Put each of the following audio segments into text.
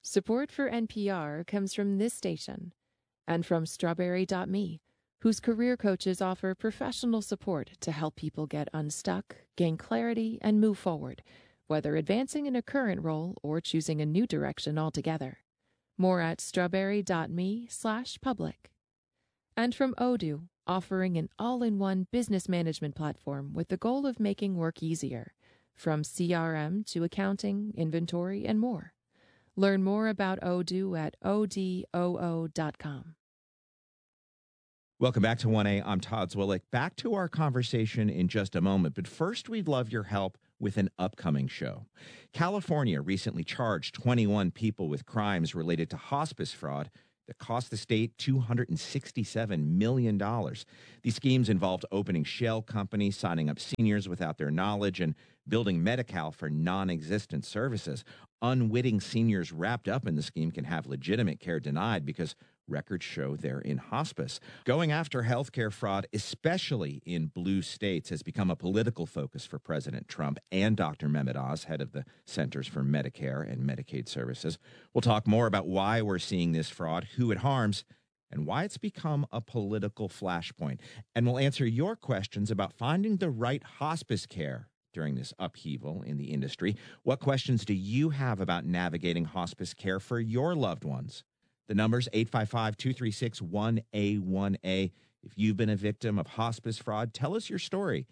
Support for NPR comes from this station and from Strawberry.me, whose career coaches offer professional support to help people get unstuck, gain clarity, and move forward, whether advancing in a current role or choosing a new direction altogether. More at strawberry.me/public. And from Odoo, offering an all-in-one business management platform with the goal of making work easier, from CRM to accounting, inventory, and more. Learn more about Odoo at odoo.com. Welcome back to 1A. I'm Todd Zwillich. Back to our conversation in just a moment, but first we'd love your help with an upcoming show. California recently charged 21 people with crimes related to hospice fraud that cost the state $267 million. These schemes involved opening shell companies, signing up seniors without their knowledge, and building Medi-Cal for non-existent services. Unwitting seniors wrapped up in the scheme can have legitimate care denied because records show they're in hospice. Going after healthcare fraud, especially in blue states, has become a political focus for President Trump and Dr. Mehmet Oz, head of the Centers for Medicare and Medicaid Services. We'll talk more about why we're seeing this fraud, who it harms, and why it's become a political flashpoint. And we'll answer your questions about finding the right hospice care during this upheaval in the industry. What questions do you have about navigating hospice care for your loved ones? The number's 855-236-1A1A. If you've been a victim of hospice fraud, tell us your story.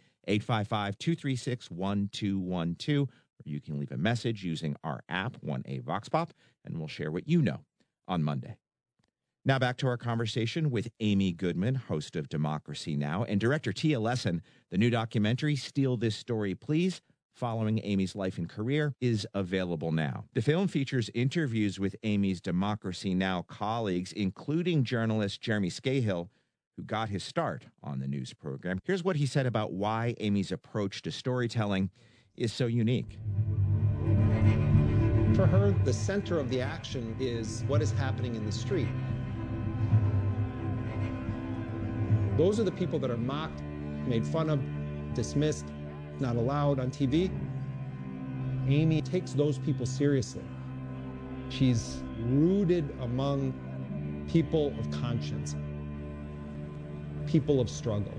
855-236-1212. Or you can leave a message using our app, 1A Vox Pop, and we'll share what you know on Monday. Now back to our conversation with Amy Goodman, host of Democracy Now!, and director Tia Lessin. The new documentary, Steal This Story, Please, following Amy's life and career, is available now. The film features interviews with Amy's Democracy Now! Colleagues, including journalist Jeremy Scahill, who got his start on the news program. Here's what he said about why Amy's approach to storytelling is so unique. For her, the center of the action is what is happening in the street. Those are the people that are mocked, made fun of, dismissed, not allowed on TV. Amy takes those people seriously. She's rooted among people of conscience, people of struggle,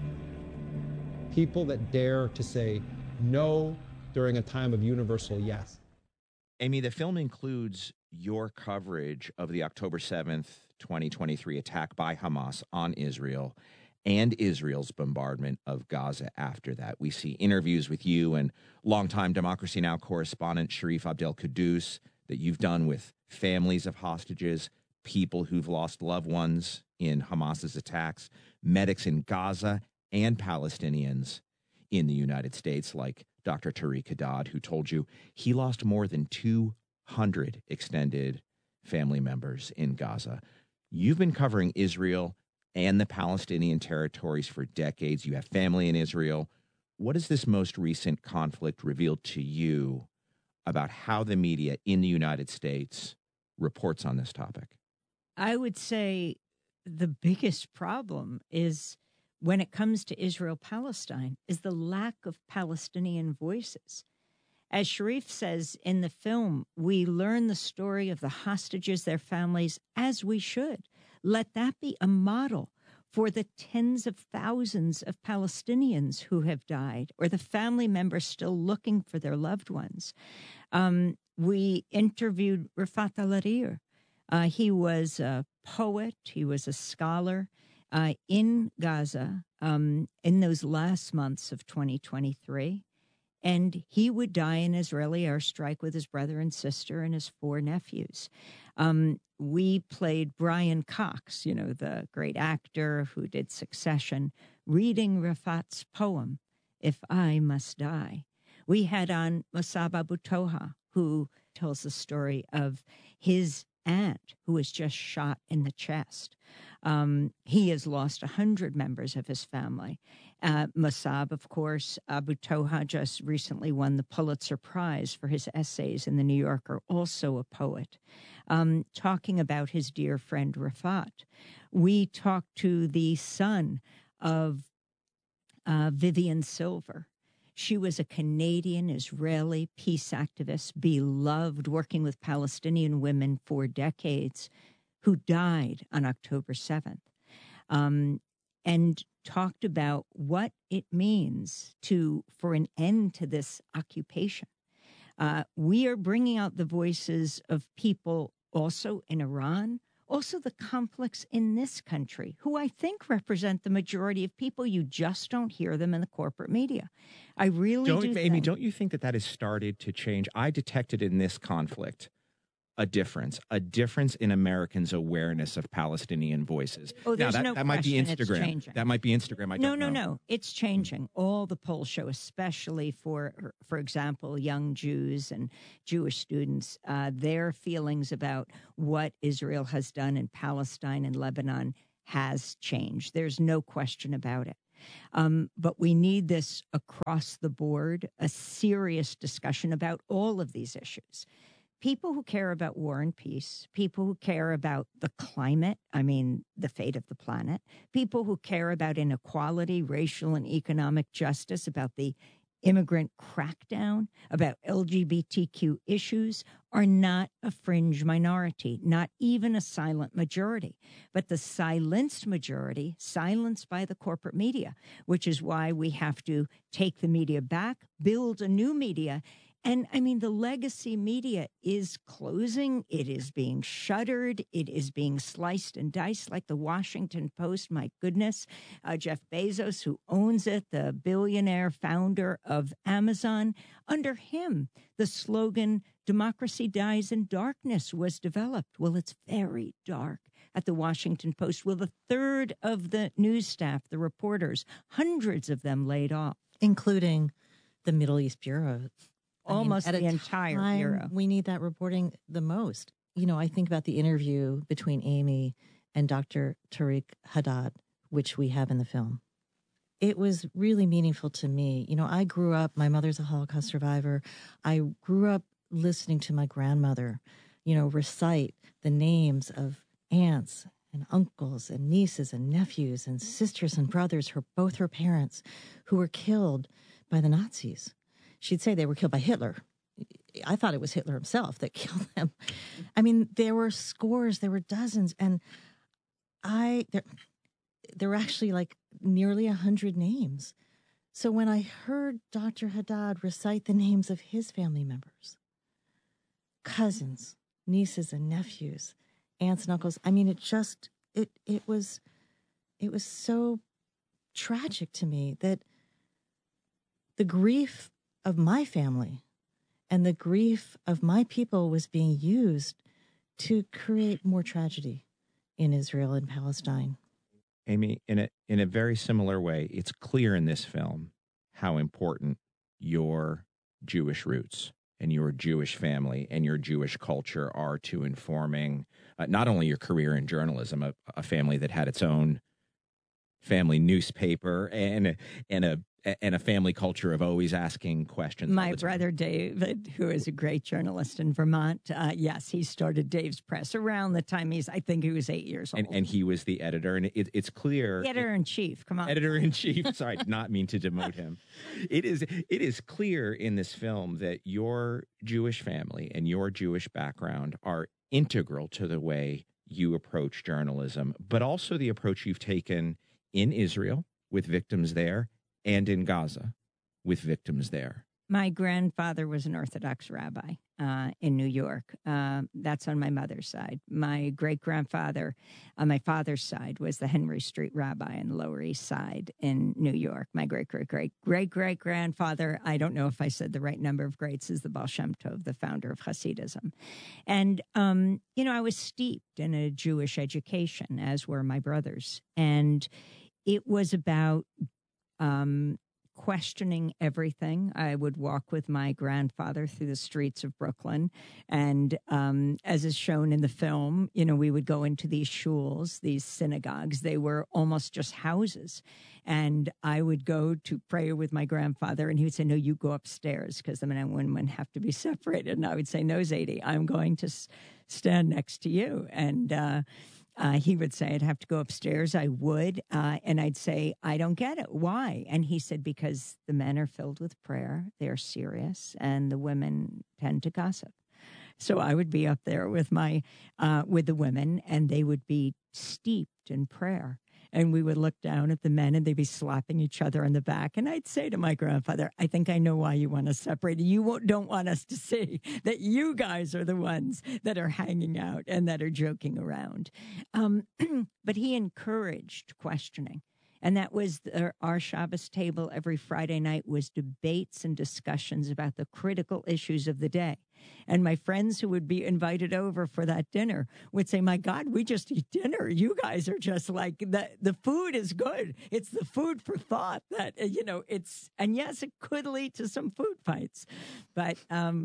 people that dare to say no during a time of universal yes. Amy, the film includes your coverage of the October 7th, 2023 attack by Hamas on Israel and Israel's bombardment of Gaza after that. We see interviews with you and longtime Democracy Now! Correspondent Sharif Abdel-Quddus that you've done with families of hostages, people who've lost loved ones in Hamas's attacks, medics in Gaza, and Palestinians in the United States, like Dr. Tariq Haddad, who told you he lost more than 200 extended family members in Gaza. You've been covering Israel and the Palestinian territories for decades. You have family in Israel. What has this most recent conflict revealed to you about how the media in the United States reports on this topic? I would say the biggest problem is when it comes to Israel-Palestine is the lack of Palestinian voices. As Sharif says in the film, we learn the story of the hostages, their families, as we should. Let that be a model for the tens of thousands of Palestinians who have died or the family members still looking for their loved ones. We interviewed Rafat al-Hariri. He was a poet. He was a scholar in Gaza in those last months of 2023. And he would die in Israeli airstrike with his brother and sister and his 4 nephews. We played Brian Cox, the great actor who did Succession, reading Rafat's poem, If I Must Die. We had on Mossab Abu Toha, who tells the story of his aunt who was just shot in the chest. He has lost 100 members of his family. Mossab, of course, Abu Toha just recently won the Pulitzer Prize for his essays in The New Yorker, also a poet, talking about his dear friend Rafat. We talked to the son of Vivian Silver. She was a Canadian-Israeli peace activist, beloved, working with Palestinian women for decades, who died on October 7th, and talked about what it means for an end to this occupation. We are bringing out the voices of people also in Iran, also the conflicts in this country, who I think represent the majority of people. You just don't hear them in the corporate media. I really do. Amy, don't you think that has started to change? I detected in this conflict a difference in Americans' awareness of Palestinian voices. Oh, there's no that might be question it's Instagram. changing. That might be Instagram. I don't know. No. It's changing. All the polls show, especially for example, young Jews and Jewish students, their feelings about what Israel has done in Palestine and Lebanon has changed. There's no question about it. But we need this across the board, a serious discussion about all of these issues. People who care about war and peace, people who care about the climate, the fate of the planet, people who care about inequality, racial and economic justice, about the immigrant crackdown, about LGBTQ issues, are not a fringe minority, not even a silent majority, but the silenced majority, silenced by the corporate media, which is why we have to take the media back, build a new media. And the legacy media is closing. It is being shuttered. It is being sliced and diced, like the Washington Post. My goodness, Jeff Bezos, who owns it, the billionaire founder of Amazon, under him, the slogan, "Democracy dies in darkness," was developed. Well, it's very dark at the Washington Post. Well, a third of the news staff, the reporters, hundreds of them laid off. Including the Middle East Bureau. Almost the entire bureau. We need that reporting the most. I think about the interview between Amy and Dr. Tariq Haddad, which we have in the film. It was really meaningful to me. I grew up, my mother's a Holocaust survivor. I grew up listening to my grandmother, recite the names of aunts and uncles and nieces and nephews and sisters and brothers, both her parents, who were killed by the Nazis. She'd say they were killed by Hitler. I thought it was Hitler himself that killed them. There were scores, there were dozens, and there were actually like nearly 100 names. So when I heard Dr. Haddad recite the names of his family members, cousins, nieces and nephews, aunts and uncles, it was so tragic to me that the grief of my family and the grief of my people was being used to create more tragedy in Israel and Palestine. Amy, in a very similar way, it's clear in this film how important your Jewish roots and your Jewish family and your Jewish culture are to informing not only your career in journalism, a family that had its own family newspaper and a family culture of always asking questions. My brother David, who is a great journalist in Vermont, yes, he started Dave's Press around the time I think he was 8 years old. And he was the editor, and it's clear. Editor-in-chief, come on. Editor-in-chief, sorry, did not mean to demote him. It is clear in this film that your Jewish family and your Jewish background are integral to the way you approach journalism, but also the approach you've taken in Israel with victims there and in Gaza with victims there. My grandfather was an Orthodox rabbi in New York. That's on my mother's side. My great-grandfather on my father's side was the Henry Street rabbi on the Lower East Side in New York. My great-great-great-great-grandfather, I don't know if I said the right number of greats, is the Baal Shem Tov, the founder of Hasidism. And, I was steeped in a Jewish education, as were my brothers. And it was about questioning everything. I would walk with my grandfather through the streets of Brooklyn. And as is shown in the film, we would go into these shuls, these synagogues. They were almost just houses. And I would go to prayer with my grandfather, and he would say, "No, you go upstairs," because the men and women have to be separated. And I would say, "No, Zadie, I'm going to stand next to you." And he would say I'd have to go upstairs. I would. And I'd say, I don't get it. Why? And he said, because the men are filled with prayer. They're serious. And the women tend to gossip. So I would be up there with with the women, and they would be steeped in prayer. And we would look down at the men, and they'd be slapping each other on the back. And I'd say to my grandfather, I think I know why you want us separated. You don't want us to see that you guys are the ones that are hanging out and that are joking around. But he encouraged questioning. And that was our Shabbos table every Friday night, was debates and discussions about the critical issues of the day. And my friends who would be invited over for that dinner would say, my God, we just eat dinner. You guys are just like, the food is good. It's the food for thought that, and yes, it could lead to some food fights. But,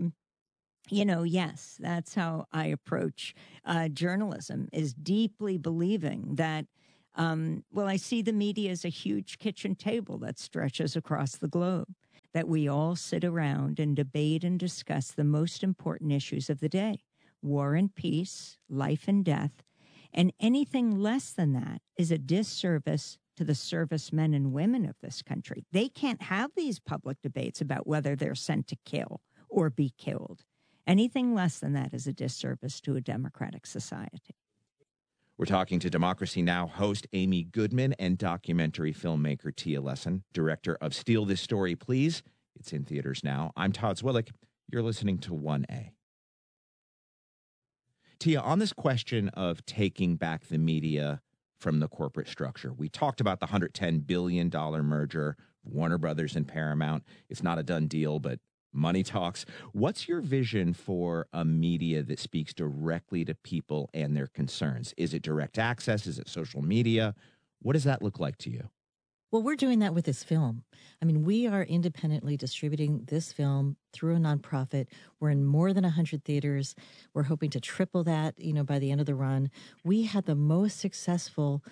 yes, that's how I approach journalism, is deeply believing that, I see the media as a huge kitchen table that stretches across the globe, that we all sit around and debate and discuss the most important issues of the day: war and peace, life and death. And anything less than that is a disservice to the servicemen and women of this country. They can't have these public debates about whether they're sent to kill or be killed. Anything less than that is a disservice to a democratic society. We're talking to Democracy Now! Host Amy Goodman and documentary filmmaker Tia Lessin, director of Steal This Story, Please. It's in theaters now. I'm Todd Zwillich. You're listening to 1A. Tia, on this question of taking back the media from the corporate structure, we talked about the $110 billion merger, Warner Brothers and Paramount. It's not a done deal, but money talks. What's your vision for a media that speaks directly to people and their concerns? Is it direct access? Is it social media? What does that look like to you? Well, we're doing that with this film. I mean, we are independently distributing this film through a nonprofit. We're in more than 100 theaters. We're hoping to triple that, by the end of the run. We had the most successful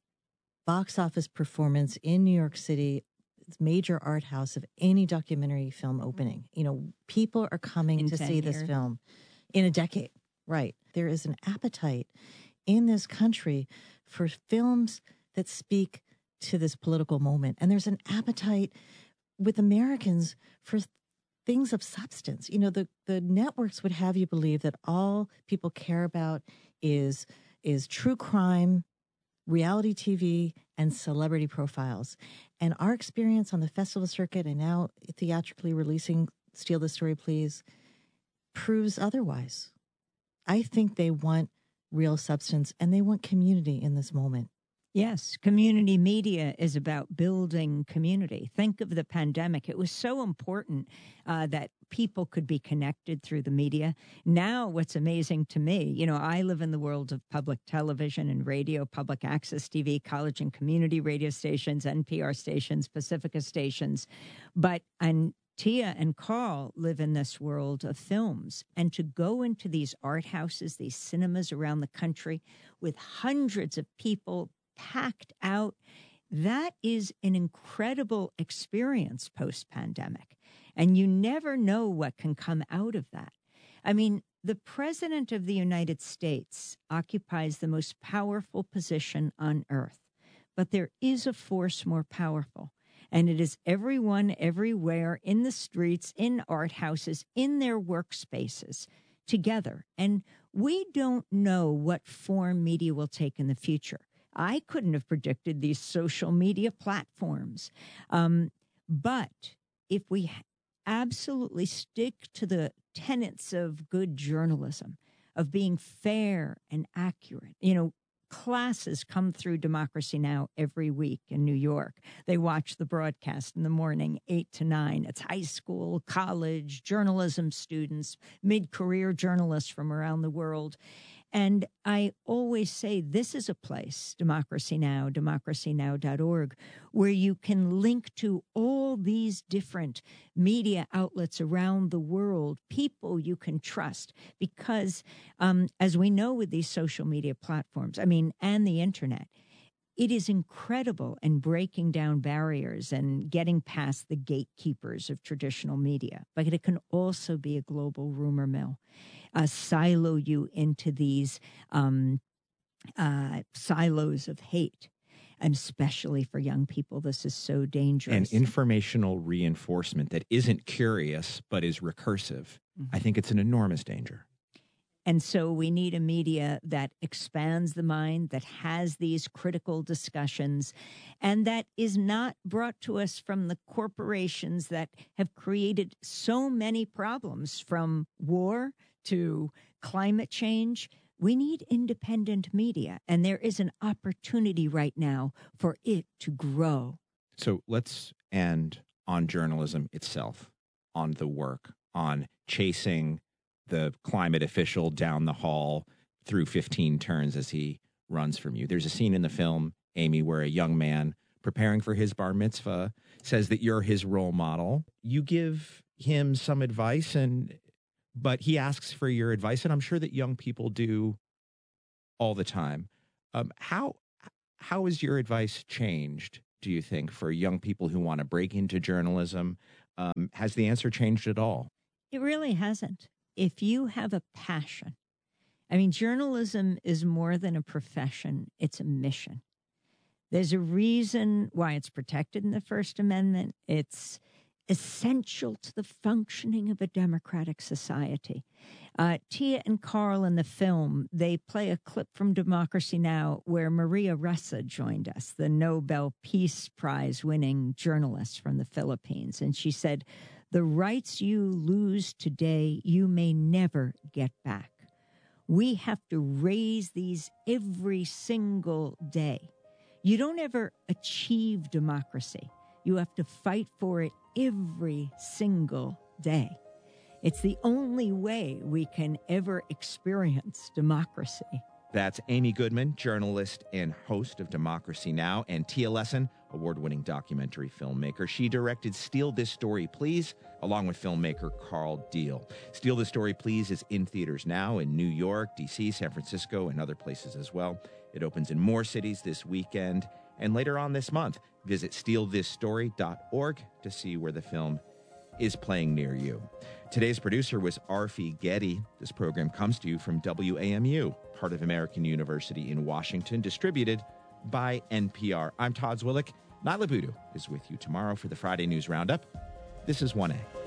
box office performance in New York City, major art house, of any documentary film opening. People are coming to see this film in a decade. Right. There is an appetite in this country for films that speak to this political moment. And there's an appetite with Americans for things of substance. The networks would have you believe that all people care about is true crime, reality TV, and celebrity profiles. And our experience on the festival circuit, and now theatrically releasing Steal This Story, Please, proves otherwise. I think they want real substance, and they want community in this moment. Yes, community media is about building community. Think of the pandemic. It was so important that people could be connected through the media. Now, what's amazing to me, I live in the world of public television and radio, public access TV, college and community radio stations, NPR stations, Pacifica stations. And Tia and Carl live in this world of films. And to go into these art houses, these cinemas around the country with hundreds of people packed out, that is an incredible experience post-pandemic. And you never know what can come out of that. I mean, the President of the United States occupies the most powerful position on earth, but there is a force more powerful. And it is everyone, everywhere, in the streets, in art houses, in their workspaces, together. And we don't know what form media will take in the future. I couldn't have predicted these social media platforms. But if we absolutely stick to the tenets of good journalism, of being fair and accurate, classes come through Democracy Now! Every week in New York. They watch the broadcast in the morning, 8 to 9. It's high school, college, journalism students, mid-career journalists from around the world. And I always say this is a place, Democracy Now!, democracynow.org, where you can link to all these different media outlets around the world, people you can trust. Because as we know with these social media platforms, and the internet, it is incredible in breaking down barriers and getting past the gatekeepers of traditional media. But it can also be a global rumor mill, silo you into these silos of hate. And especially for young people, this is so dangerous. And informational reinforcement that isn't curious but is recursive. I think it's an enormous danger. And so we need a media that expands the mind, that has these critical discussions, and that is not brought to us from the corporations that have created so many problems, from war to climate change. We need independent media, and there is an opportunity right now for it to grow. So let's end on journalism itself, on the work, on chasing the climate official down the hall through 15 turns as he runs from you. There's a scene in the film, Amy, where a young man preparing for his bar mitzvah says that you're his role model. You give him some advice, but he asks for your advice, and I'm sure that young people do all the time. How has your advice changed, do you think, for young people who want to break into journalism? Has the answer changed at all? It really hasn't. If you have a passion, I mean, journalism is more than a profession, it's a mission. There's a reason why it's protected in the First Amendment. It's essential to the functioning of a democratic society. Tia and Carl in the film, they play a clip from Democracy Now! Where Maria Ressa joined us, the Nobel Peace Prize winning journalist from the Philippines. And she said, "The rights you lose today, you may never get back. We have to raise these every single day. You don't ever achieve democracy. You have to fight for it every single day. It's the only way we can ever experience democracy." That's Amy Goodman, journalist and host of Democracy Now!, and Tia Lessin, award-winning documentary filmmaker. She directed Steal This Story, Please, along with filmmaker Carl Deal. Steal This Story, Please is in theaters now in New York, D.C., San Francisco, and other places as well. It opens in more cities this weekend and later on this month. Visit stealthisstory.org to see where the film is playing near you. Today's producer was Arfi Getty. This program comes to you from WAMU, part of American University in Washington, distributed by NPR. I'm Todd Zwillich. Nyla Boodoo is with you tomorrow for the Friday News Roundup. This is 1A.